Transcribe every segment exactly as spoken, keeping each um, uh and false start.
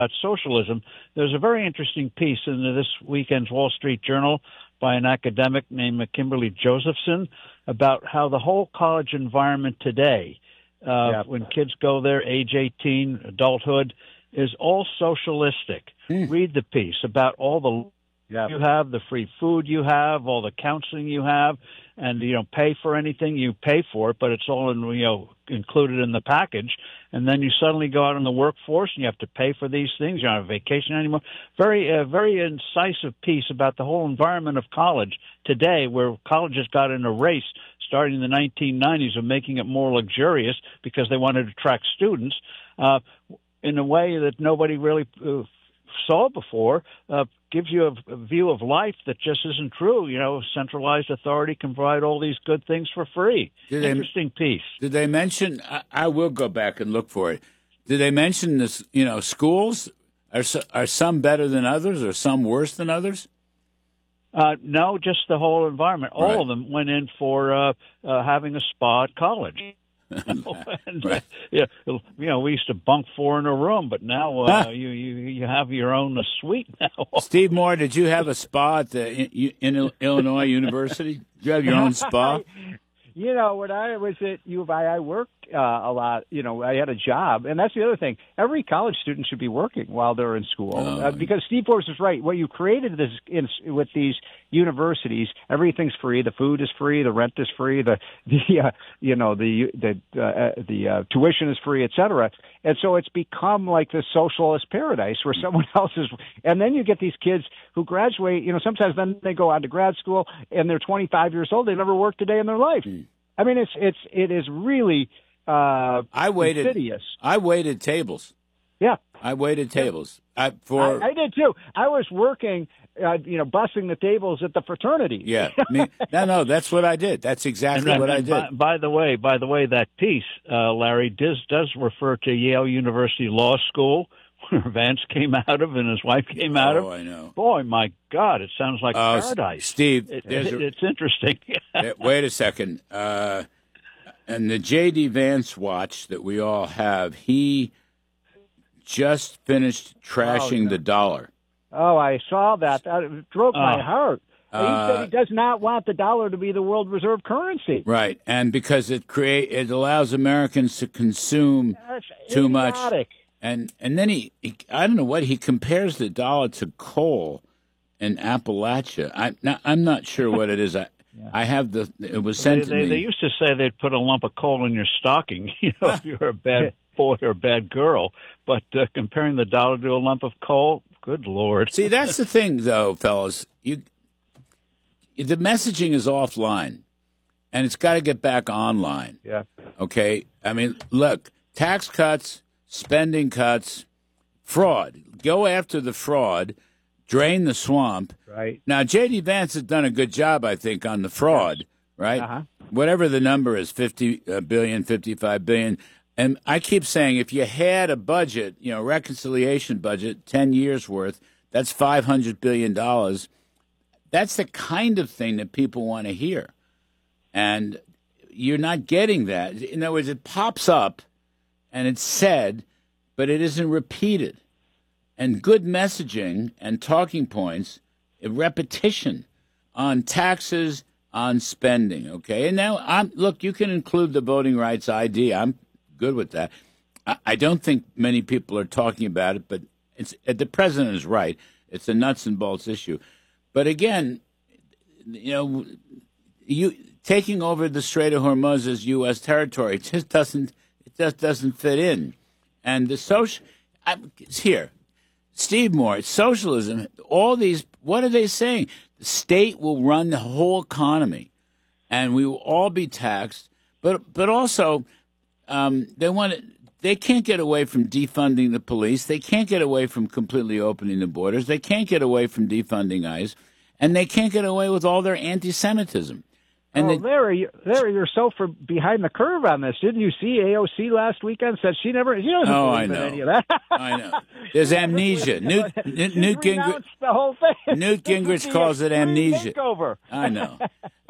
socialism. There's a very interesting piece in this weekend's Wall Street Journal by an academic named Kimberly Josephson about how the whole college environment today, uh, yep. when kids go there, age eighteen, adulthood, is all socialistic. Mm. Read the piece about all the yep. you have, the free food you have, all the counseling you have, and you don't pay for anything. You pay for it, but it's all in, you know, included in the package. And then you suddenly go out in the workforce and you have to pay for these things. You're not on vacation anymore. Very, uh, very incisive piece about the whole environment of college today, where colleges got in a race starting in the nineteen nineties of making it more luxurious because they wanted to attract students uh, in a way that nobody really uh, saw before. Uh, gives you a, a view of life that just isn't true. You know, centralized authority can provide all these good things for free. Did Interesting they, piece. Did they mention, I, I will go back and look for it. Did they mention this, you know, schools? Are, are some better than others or some worse than others? Uh, no, just the whole environment. All right. of them went in for uh, uh, having a spa at college. and, right. yeah, you know, we used to bunk four in a room, but now uh, huh. you, you you have your own uh, suite now. Steve Moore, did you have a spa at the in, in Illinois University? Did you have your own spa? You know, when I was at U of I, I worked uh, a lot. You know, I had a job, and that's the other thing. Every college student should be working while they're in school, oh. uh, because Steve Forrest is right. What you created this in, with these universities, everything's free. The food is free. The rent is free. The the uh, you know the the uh, the uh, tuition is free, et cetera. And so it's become like this socialist paradise where someone else is. And then you get these kids who graduate. You know, sometimes then they go on to grad school and they're twenty-five years old. They never worked a day in their life. Mm. I mean, it's it's it is really uh, I waited. insidious. I waited tables. Yeah, I waited tables. I for I, I did too. I was working, uh, you know, bussing the tables at the fraternity. Yeah, me, no, no, that's what I did. That's exactly then, what I did. By, by the way, by the way, that piece, uh, Larry, does does refer to Yale University Law School, where Vance came out of and his wife came out of. Oh, I know. Boy, my God, it sounds like uh, paradise. Steve, it, it, a, it's interesting. Wait a second. Uh, and the J D. Vance watch that we all have, he just finished trashing oh, yeah. the dollar. Oh, I saw that. That broke my uh, heart. Uh, he said he does not want the dollar to be the world reserve currency. Right, and because it create it allows Americans to consume That's too idiotic. much. And and then he, he, I don't know what, he compares the dollar to coal in Appalachia. I, not, I'm not sure what it is. I, yeah. I have the, it was sent they, to they, me. They used to say they'd put a lump of coal in your stocking, you know, if you're a bad boy or a bad girl. But uh, comparing the dollar to a lump of coal, good Lord. See, that's the thing, though, fellas. You, the messaging is offline, and it's got to get back online. Yeah. Okay? I mean, look, tax cuts, spending cuts, fraud. Go after the fraud, drain the swamp. Right. Now, J D. Vance has done a good job, I think, on the fraud, yes. right? Uh-huh. Whatever the number is, fifty billion, fifty-five billion. And I keep saying, if you had a budget, you know, reconciliation budget, ten years worth, that's five hundred billion dollars. That's the kind of thing that people want to hear. And you're not getting that. In other words, it pops up and it's said, but it isn't repeated. And good messaging and talking points, a repetition on taxes, on spending, okay? And now, I'm look, you can include the voting rights I D. I'm good with that. I, I don't think many people are talking about it, but it's the president is right. It's a nuts and bolts issue. But again, you know, you taking over the Strait of Hormuz as U S territory just doesn't it just doesn't fit in. And the social, I'm, it's here, Steve Moore, it's socialism. All these, what are they saying? The state will run the whole economy, and we will all be taxed. But but also, um, they want to. They can't get away from defunding the police. They can't get away from completely opening the borders. They can't get away from defunding ICE. And they can't get away with all their anti-Semitism. And oh, they, Larry, Larry, you're so for behind the curve on this. Didn't you see A O C last weekend said she never, she doesn't oh, believe I in know. any of that. I know. There's amnesia. Newt, Newt, Newt Gingrich, the whole thing. Newt Gingrich calls it amnesia. Takeover. I know.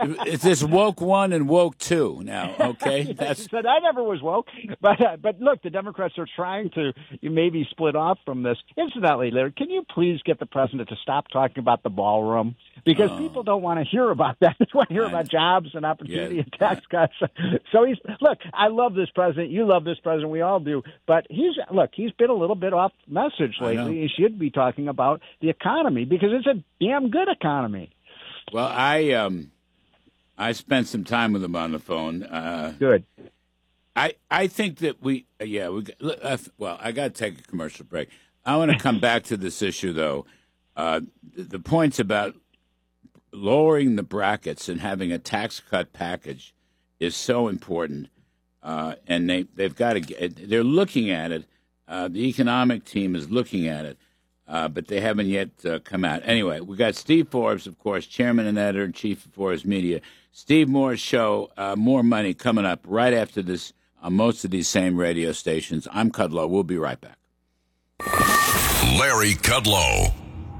It's this woke one and woke two now, okay? That's said I never was woke, but uh, but look, the Democrats are trying to maybe split off from this. Incidentally, Larry, can you please get the president to stop talking about the ballroom? Because oh. people don't want to hear about that. They want to hear about jobs and opportunity yeah. and tax cuts. So he's look. I love this president. You love this president. We all do. But he's look. He's been a little bit off message lately. He should be talking about the economy because it's a damn good economy. Well, I um. I spent some time with him on the phone. Uh, Good. I I think that we yeah we uh, well I got to take a commercial break. I want to come back to this issue though. Uh, the, the points about lowering the brackets and having a tax cut package is so important, uh, and they they've got to get, they're looking at it. Uh, the economic team is looking at it. Uh, but they haven't yet uh, come out. Anyway, we got Steve Forbes, of course, chairman and editor-in-chief of Forbes Media. Steve Moore's show, uh, More Money, coming up right after this on most of these same radio stations. I'm Kudlow. We'll be right back. Larry Kudlow.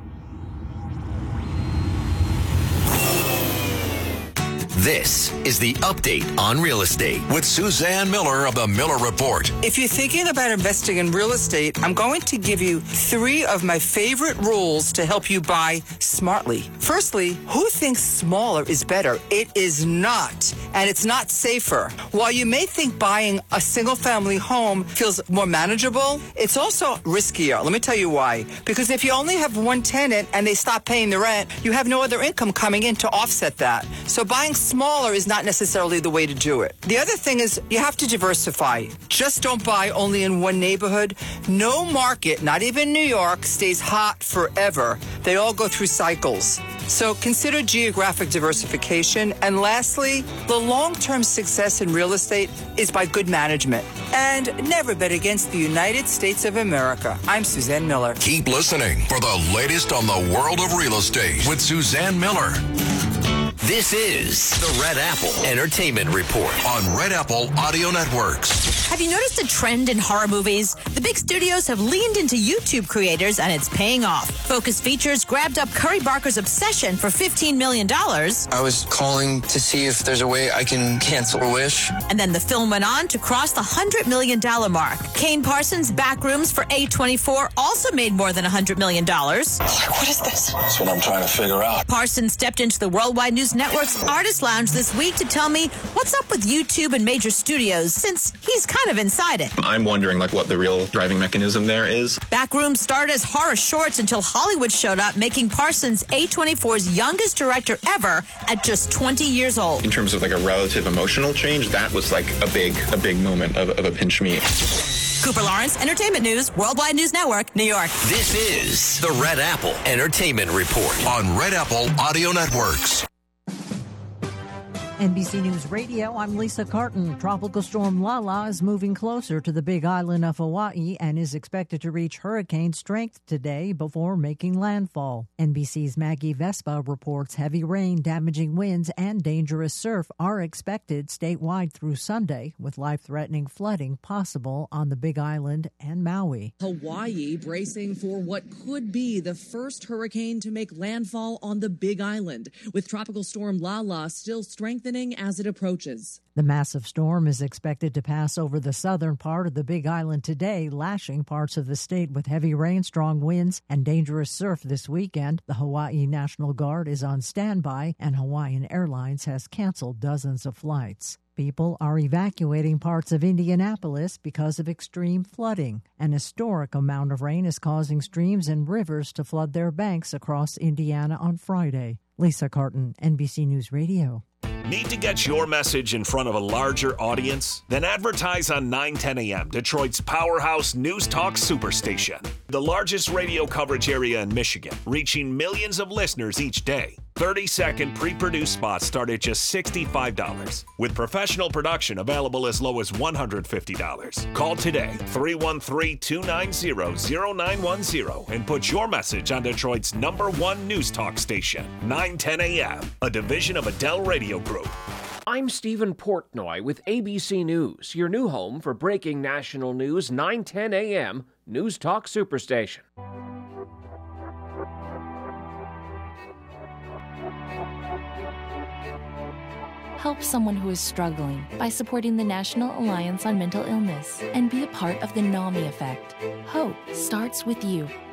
This is the Update on Real Estate with Suzanne Miller of the Miller Report. If you're thinking about investing in real estate, I'm going to give you three of my favorite rules to help you buy smartly. Firstly, who thinks smaller is better? It is not, and it's not safer. While you may think buying a single-family home feels more manageable, it's also riskier. Let me tell you why. Because if you only have one tenant and they stop paying the rent, you have no other income coming in to offset that. So buying smaller is not necessarily the way to do it. The other thing is you have to diversify. Just don't buy only in one neighborhood. No market, not even New York, stays hot forever. They all go through cycles. So consider geographic diversification. And lastly, the long-term success in real estate is by good management. And never bet against the United States of America. I'm Suzanne Miller. Keep listening for the latest on the world of real estate with Suzanne Miller. This is the Red Apple Entertainment Report on Red Apple Audio Networks. Have you noticed a trend in horror movies? The big studios have leaned into YouTube creators, and it's paying off. Focus Features grabbed up Curry Barker's Obsession for fifteen million dollars. I was calling to see if there's a way I can cancel a wish. And then the film went on to cross the one hundred million dollars mark. Kane Parsons' Backrooms for A twenty-four also made more than one hundred million dollars. What is this? That's what I'm trying to figure out. Parsons stepped into the Worldwide News Network's Artist Lounge this week to tell me what's up with YouTube and major studios, since he's kind of inside it. I'm wondering like what the real driving mechanism there is. Backrooms started as horror shorts until Hollywood showed up, making Parsons A twenty-four's youngest director ever at just twenty years old. In terms of like a relative emotional change, that was like a big, a big moment of, of a pinch me. Cooper Lawrence, Entertainment News, Worldwide News Network, New York. This is the Red Apple Entertainment Report on Red Apple Audio Networks. N B C News Radio, I'm Lisa Carton. Tropical storm Lala is moving closer to the Big Island of Hawaii and is expected to reach hurricane strength today before making landfall. N B C's Maggie Vespa reports heavy rain, damaging winds, and dangerous surf are expected statewide through Sunday, with life-threatening flooding possible on the Big Island and Maui. Hawaii bracing for what could be the first hurricane to make landfall on the Big Island, with tropical storm Lala still strengthening as it approaches. The massive storm is expected to pass over the southern part of the Big Island today, lashing parts of the state with heavy rain, strong winds, and dangerous surf this weekend. The Hawaii National Guard is on standby, and Hawaiian Airlines has canceled dozens of flights. People are evacuating parts of Indianapolis because of extreme flooding. An historic amount of rain is causing streams and rivers to flood their banks across Indiana on Friday. Lisa Carton, N B C News Radio. Need to get your message in front of a larger audience? Then advertise on nine ten A M, Detroit's powerhouse news talk superstation. The largest radio coverage area in Michigan, reaching millions of listeners each day. thirty-second pre-produced spots start at just sixty-five dollars, with professional production available as low as one hundred fifty dollars. Call today, three one three, two nine zero, zero nine one zero, and put your message on Detroit's number one news talk station, nine ten A M, a division of Adele Radio Group. I'm Stephen Portnoy with A B C News, your new home for breaking national news, nine ten A M, News Talk Superstation. Help someone who is struggling by supporting the National Alliance on Mental Illness and be a part of the NAMI effect. Hope starts with you.